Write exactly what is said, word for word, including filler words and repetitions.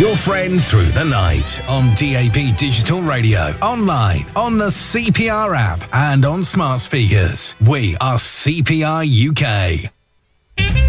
Your friend through the night on D A B Digital Radio, online, on the C P R app, and on smart speakers. We are C P R U K.